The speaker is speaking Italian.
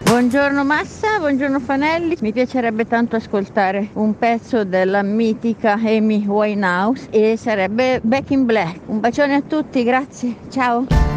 Buongiorno Massa, buongiorno Fanelli. Mi piacerebbe tanto ascoltare un pezzo della mitica Amy Winehouse e sarebbe Back in Black. Un bacione a tutti, grazie, ciao.